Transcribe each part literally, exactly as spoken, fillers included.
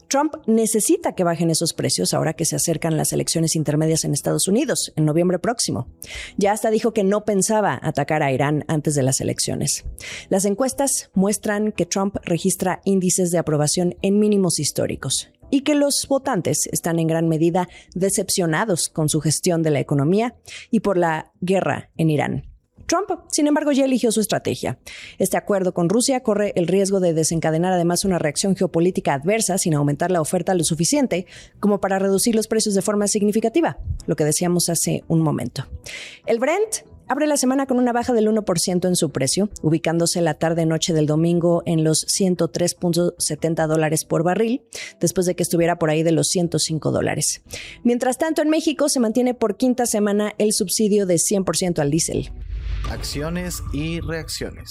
Trump necesita que bajen esos precios ahora que se acercan las elecciones intermedias en Estados Unidos, en noviembre próximo. Ya hasta dijo que no pensaba atacar a Irán antes de las elecciones. Las encuestas muestran que Trump registra índices de aprobación en mínimos históricos y que los votantes están en gran medida decepcionados con su gestión de la economía y por la guerra en Irán. Trump, sin embargo, ya eligió su estrategia. Este acuerdo con Rusia corre el riesgo de desencadenar además una reacción geopolítica adversa sin aumentar la oferta lo suficiente como para reducir los precios de forma significativa, lo que decíamos hace un momento. El Brent abre la semana con una baja del uno por ciento en su precio, ubicándose la tarde-noche del domingo en los ciento tres punto setenta dólares por barril, después de que estuviera por ahí de los ciento cinco dólares. Mientras tanto, en México se mantiene por quinta semana el subsidio de cien por ciento al diésel. Acciones y reacciones.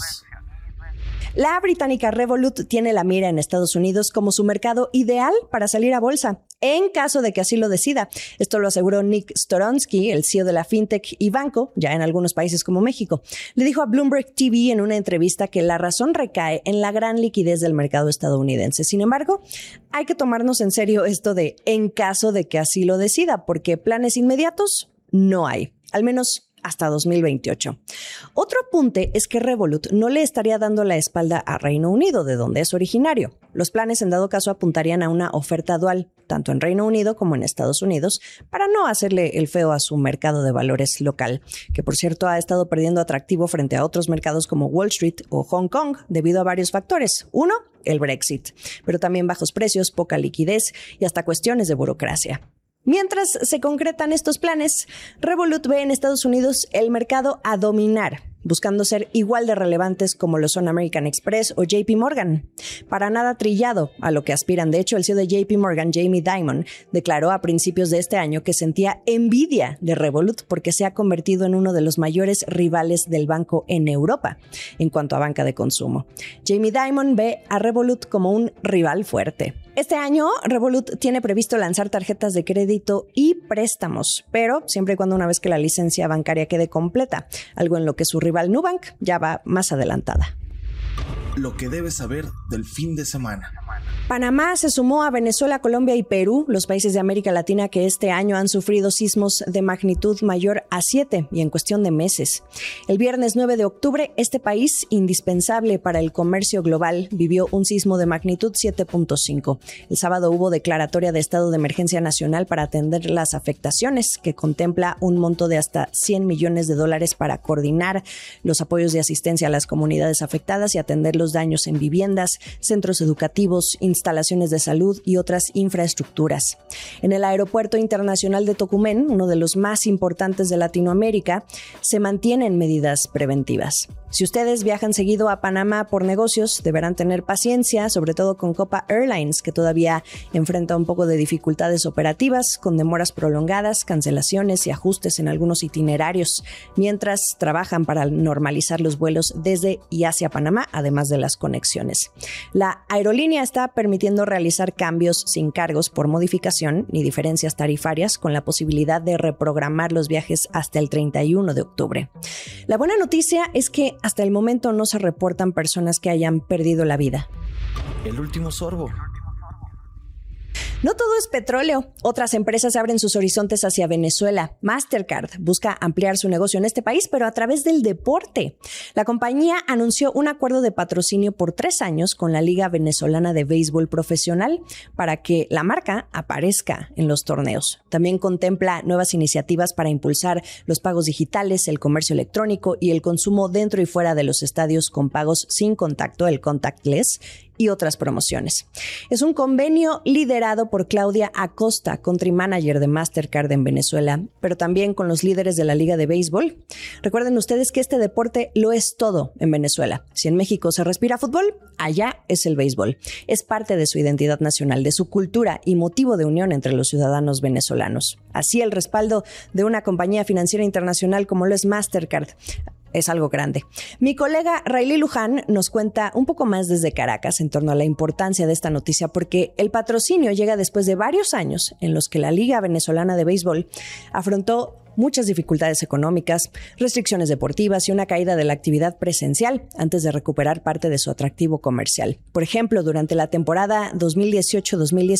La británica Revolut tiene la mira en Estados Unidos como su mercado ideal para salir a bolsa, en caso de que así lo decida. Esto lo aseguró Nick Storonsky, el C E O de la fintech y banco, ya en algunos países como México. Le dijo a Bloomberg T V en una entrevista que la razón recae en la gran liquidez del mercado estadounidense. Sin embargo, hay que tomarnos en serio esto de en caso de que así lo decida, porque planes inmediatos no hay, al menos hasta dos mil veintiocho. Otro apunte es que Revolut no le estaría dando la espalda a Reino Unido, de donde es originario. Los planes, en dado caso, apuntarían a una oferta dual, tanto en Reino Unido como en Estados Unidos, para no hacerle el feo a su mercado de valores local, que por cierto ha estado perdiendo atractivo frente a otros mercados como Wall Street o Hong Kong debido a varios factores. Uno, el Brexit, pero también bajos precios, poca liquidez y hasta cuestiones de burocracia. Mientras se concretan estos planes, Revolut ve en Estados Unidos el mercado a dominar, buscando ser igual de relevantes como lo son American Express o J P Morgan. Para nada trillado a lo que aspiran. De hecho, el C E O de J P Morgan, Jamie Dimon, declaró a principios de este año que sentía envidia de Revolut porque se ha convertido en uno de los mayores rivales del banco en Europa en cuanto a banca de consumo. Jamie Dimon ve a Revolut como un rival fuerte. Este año, Revolut tiene previsto lanzar tarjetas de crédito y préstamos, pero siempre y cuando una vez que la licencia bancaria quede completa, algo en lo que su rival Nubank ya va más adelantada. Lo que debes saber del fin de semana. Panamá se sumó a Venezuela, Colombia y Perú, los países de América Latina que este año han sufrido sismos de magnitud mayor a siete y en cuestión de meses. El viernes nueve de octubre, este país, indispensable para el comercio global, vivió un sismo de magnitud siete punto cinco. El sábado hubo declaratoria de estado de emergencia nacional para atender las afectaciones, que contempla un monto de hasta cien millones de dólares para coordinar los apoyos de asistencia a las comunidades afectadas y atender los daños en viviendas, centros educativos, instalaciones de salud y otras infraestructuras. En el Aeropuerto Internacional de Tocumen, uno de los más importantes de Latinoamérica, se mantienen medidas preventivas. Si ustedes viajan seguido a Panamá por negocios, deberán tener paciencia, sobre todo con Copa Airlines, que todavía enfrenta un poco de dificultades operativas, con demoras prolongadas, cancelaciones y ajustes en algunos itinerarios, mientras trabajan para normalizar los vuelos desde y hacia Panamá, además de las conexiones. La aerolínea está permitiendo realizar cambios sin cargos por modificación ni diferencias tarifarias, con la posibilidad de reprogramar los viajes hasta el treinta y uno de octubre. La buena noticia es que hasta el momento no se reportan personas que hayan perdido la vida. El último sorbo. No todo es petróleo. Otras empresas abren sus horizontes hacia Venezuela. Mastercard busca ampliar su negocio en este país, pero a través del deporte. La compañía anunció un acuerdo de patrocinio por tres años con la Liga Venezolana de Béisbol Profesional para que la marca aparezca en los torneos. También contempla nuevas iniciativas para impulsar los pagos digitales, el comercio electrónico y el consumo dentro y fuera de los estadios con pagos sin contacto, el contactless, y otras promociones. Es un convenio liderado por Claudia Acosta, country manager de Mastercard en Venezuela, pero también con los líderes de la Liga de Béisbol. Recuerden ustedes que este deporte lo es todo en Venezuela. Si en México se respira fútbol, allá es el béisbol. Es parte de su identidad nacional, de su cultura y motivo de unión entre los ciudadanos venezolanos. Así, el respaldo de una compañía financiera internacional como lo es Mastercard es algo grande. Mi colega Rayleigh Luján nos cuenta un poco más desde Caracas en torno a la importancia de esta noticia, porque el patrocinio llega después de varios años en los que la Liga Venezolana de Béisbol afrontó muchas dificultades económicas, restricciones deportivas y una caída de la actividad presencial antes de recuperar parte de su atractivo comercial. Por ejemplo, durante la temporada dos mil dieciocho dos mil diecinueve,